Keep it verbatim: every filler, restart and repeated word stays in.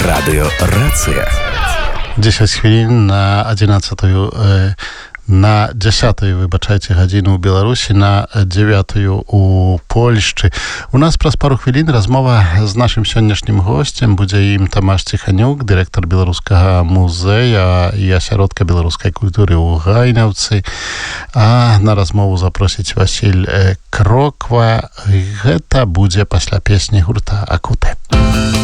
Радыё Рацыя. дзесяць хвілін на одиннадцатую, э, на дзесятую, выбачайце, гадзіну ў Беларусі, на дзевятую у Польшчы. У нас праз пару хвілін размова з нашым сённяшнім госцем. Будзе ім Тамаш Ціханюк, дырэктар беларускага музея і асяродка беларускай культуры ў Гайнаўцы. А на размову запросіць Васіль Кроква. Гэта будзе пасля песні гурта Акутэ.